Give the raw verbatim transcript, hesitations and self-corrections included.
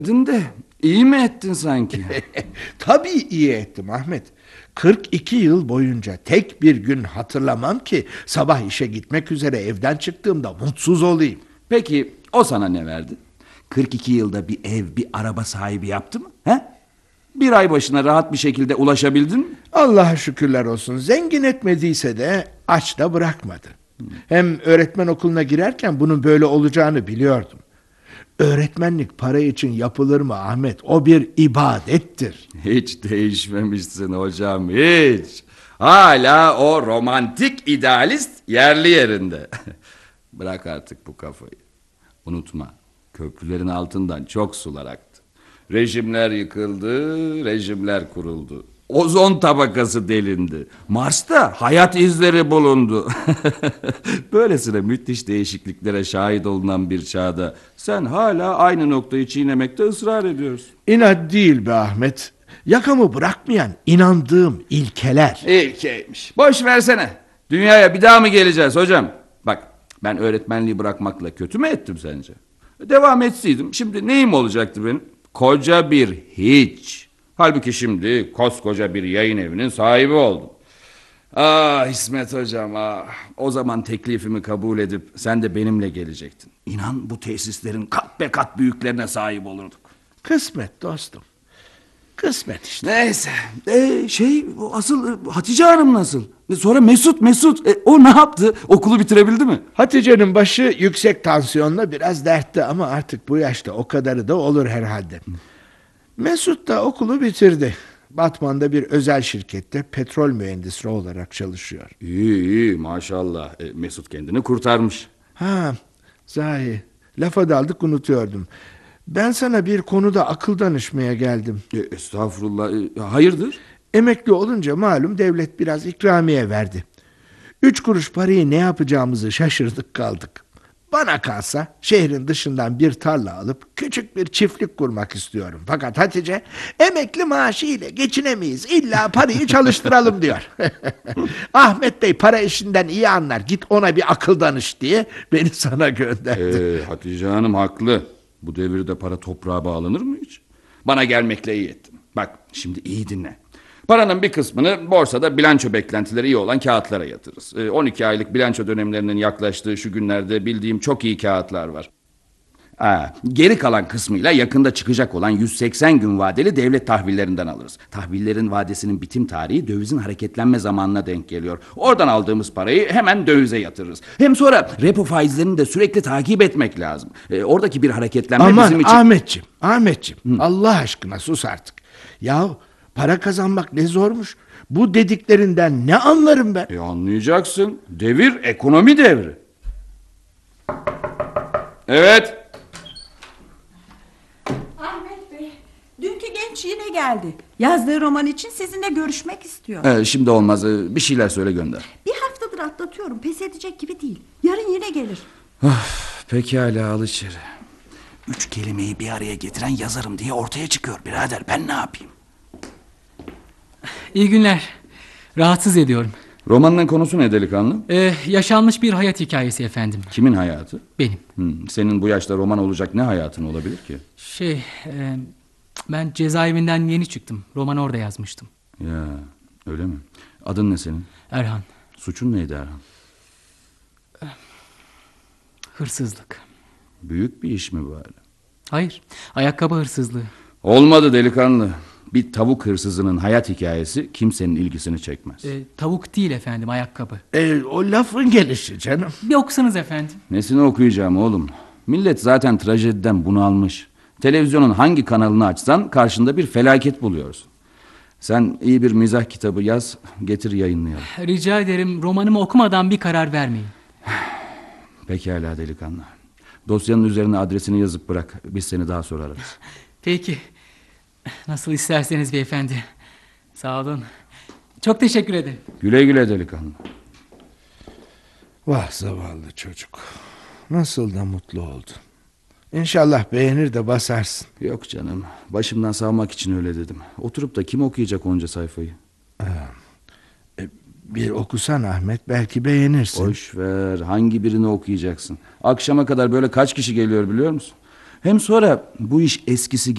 Dün de iyi mi ettin sanki? Tabii iyi ettim Ahmet. kırk iki yıl boyunca tek bir gün hatırlamam ki sabah işe gitmek üzere evden çıktığımda mutsuz olayım. Peki o sana ne verdi? kırk iki yılda bir ev, bir araba sahibi yaptı mı? He? Bir ay başına rahat bir şekilde ulaşabildin mi? Allah'a şükürler olsun, zengin etmediyse de aç da bırakmadı. Hem öğretmen okuluna girerken bunun böyle olacağını biliyordum. Öğretmenlik para için yapılır mı Ahmet? O bir ibadettir. Hiç değişmemişsin hocam, hiç. Hala o romantik idealist yerli yerinde. Bırak artık bu kafayı. Unutma, köprülerin altından çok sular aktı. Rejimler yıkıldı, rejimler kuruldu. Ozon tabakası delindi. Mars'ta hayat izleri bulundu. Böylesine müthiş değişikliklere şahit olunan bir çağda sen hala aynı noktayı çiğnemekte ısrar ediyorsun. İnat değil be Ahmet. Yakamı bırakmayan inandığım ilkeler. İlkeymiş. Boş versene. Dünyaya bir daha mı geleceğiz hocam? Bak, ben öğretmenliği bırakmakla kötü mü ettim sence? Devam etseydim şimdi neyim olacaktı benim? Koca bir hiç. Halbuki şimdi koskoca bir yayın evinin sahibi oldum. Ah İsmet hocam, ah. O zaman teklifimi kabul edip sen de benimle gelecektin. İnan bu tesislerin kat be kat büyüklerine sahip olurduk. Kısmet dostum. Kısmet işte. Neyse. Ee, şey o asıl e, Hatice Hanım nasıl? E, sonra Mesut Mesut e, o ne yaptı? Okulu bitirebildi mi? Hatice'nin başı yüksek tansiyonla biraz dertte ama artık bu yaşta o kadarı da olur herhalde. Mesut da okulu bitirdi. Batman'da bir özel şirkette petrol mühendisi olarak çalışıyor. İyi iyi maşallah. E, Mesut kendini kurtarmış. Ha, sahi. Lafa daldık, unutuyordum. Ben sana bir konuda akıl danışmaya geldim. E, estağfurullah. E, hayırdır? Emekli olunca malum devlet biraz ikramiye verdi. Üç kuruş parayı ne yapacağımızı şaşırdık kaldık. Bana kalsa şehrin dışından bir tarla alıp küçük bir çiftlik kurmak istiyorum. Fakat Hatice emekli maaşı ile geçinemeyiz, İlla parayı çalıştıralım diyor. Ahmet Bey para işinden iyi anlar, git ona bir akıl danış diye beni sana gönderdi. E, Hatice Hanım haklı. Bu devirde para toprağa bağlanır mı hiç? Bana gelmekle iyi ettin. Bak şimdi iyi dinle. Paranın bir kısmını borsada bilanço beklentileri iyi olan kağıtlara yatırırız. on iki aylık bilanço dönemlerinin yaklaştığı şu günlerde bildiğim çok iyi kağıtlar var. Aa, geri kalan kısmıyla yakında çıkacak olan yüz seksen gün vadeli devlet tahvillerinden alırız. Tahvillerin vadesinin bitim tarihi dövizin hareketlenme zamanına denk geliyor. Oradan aldığımız parayı hemen dövize yatırırız. Hem sonra repo faizlerini de sürekli takip etmek lazım. Ee, oradaki bir hareketlenme Aman bizim için... Ahmetciğim, Ahmetciğim, Allah aşkına sus artık. Yahu para kazanmak ne zormuş. Bu dediklerinden ne anlarım ben? E anlayacaksın. Devir ekonomi devri. Evet. Ahmet Bey, dünkü genç yine geldi. Yazdığı roman için sizinle görüşmek istiyor. Ee, şimdi olmaz. Ee, bir şeyler söyle gönder. Bir haftadır atlatıyorum, pes edecek gibi değil. Yarın yine gelir. Of, pekala al içeri. Üç kelimeyi bir araya getiren yazarım diye ortaya çıkıyor birader. Ben ne yapayım? İyi günler. Rahatsız ediyorum. Romanın konusu ne delikanlı? Ee, yaşanmış bir hayat hikayesi efendim. Kimin hayatı? Benim. Hmm, senin bu yaşta roman olacak ne hayatın olabilir ki? Şey, e, ben cezaevinden yeni çıktım. Romanı orada yazmıştım. Ya öyle mi? Adın ne senin? Erhan. Suçun neydi Erhan? Hırsızlık. Büyük bir iş mi bari? Hayır, ayakkabı hırsızlığı. Olmadı delikanlı. Bir tavuk hırsızının hayat hikayesi kimsenin ilgisini çekmez. Ee, tavuk değil efendim, ayakkabı. E, o lafın gelişi canım. Bir okusanız efendim. Nesini okuyacağım oğlum? Millet zaten trajediden bunalmış. Televizyonun hangi kanalını açsan karşında bir felaket buluyorsun. Sen iyi bir mizah kitabı yaz, getir yayınlayalım. Rica ederim, romanımı okumadan bir karar vermeyin. Pekala delikanlı. Dosyanın üzerine adresini yazıp bırak. Biz seni daha sonra ararız. Peki. Nasıl isterseniz beyefendi. Sağ olun. Çok teşekkür ederim. Güle güle delikanlı. Vah zavallı çocuk. Nasıl da mutlu oldu. İnşallah beğenir de basarsın. Yok canım. Başımdan savmak için öyle dedim. Oturup da kim okuyacak onca sayfayı? E, bir okusan Ahmet, belki beğenirsin. Boş ver. Hangi birini okuyacaksın? Akşama kadar böyle kaç kişi geliyor biliyor musun? Hem sonra bu iş eskisi